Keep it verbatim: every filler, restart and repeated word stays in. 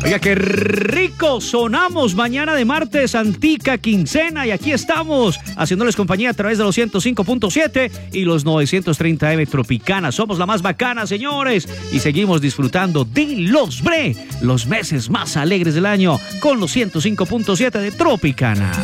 Oiga, qué rico sonamos mañana de martes, antica quincena, y aquí estamos haciéndoles compañía a través de los ciento cinco punto siete y los novecientos treinta eme Tropicana. Somos la más bacana, señores, y seguimos disfrutando de los Bre, los meses más alegres del año, con los ciento cinco punto siete de Tropicana.